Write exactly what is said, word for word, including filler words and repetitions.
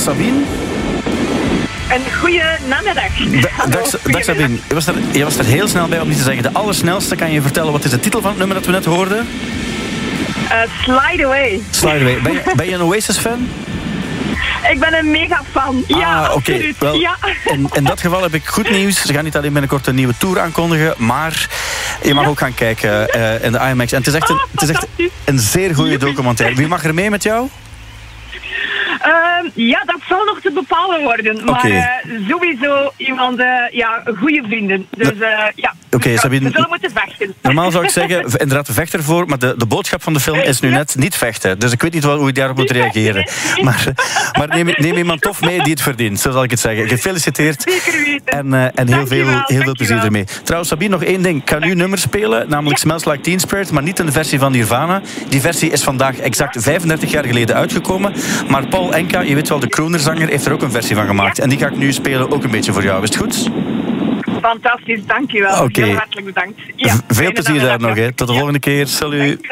Sabine. Een goede namiddag. Da- dag, dag Sabine. Je was, er, je was er heel snel bij om niet te zeggen. De allersnelste, kan je vertellen wat is de titel van het nummer dat we net hoorden? Uh, slide Away. Slide Away. Ben je, ben je een Oasis-fan? Ik ben een mega fan. Ja, ah, oké. absoluut. Wel, ja. in, in dat geval heb ik goed nieuws. Ze gaan niet alleen binnenkort een nieuwe tour aankondigen, maar je mag ja. ook gaan kijken uh, in de IMAX. En het is echt een, oh, het is echt een zeer goede documentaire. Wie mag er mee met jou? Uh, ja, dat zal nog te bepalen worden. Maar okay. uh, sowieso iemand, uh, ja, goede vrienden. Dus uh, ja, okay, we, Sabine, we zullen moeten vechten. Normaal zou ik zeggen, inderdaad, vecht ervoor. Maar de, de boodschap van de film is nu ja. net niet vechten. Dus ik weet niet wel hoe ik daarop moet reageren. Maar, maar neem, neem iemand tof mee die het verdient, zo zal ik het zeggen. Gefeliciteerd. Zeker weten. En, uh, en heel, veel, wel, heel veel plezier ermee. Trouwens, Sabine, nog één ding. Ik ga nu een nummer spelen, namelijk ja. Smells Like Teen Spirit, maar niet in de versie van Nirvana. Die versie is vandaag exact vijfendertig jaar geleden uitgekomen. Maar Paul Enka, je weet wel, de croonerzanger, heeft er ook een versie van gemaakt. Ja. En die ga ik nu spelen, ook een beetje voor jou. Is het goed? Fantastisch, dankjewel. Okay. Heel hartelijk bedankt. Ja, veel plezier daar nog. Hè. Tot de ja. volgende keer. Salut.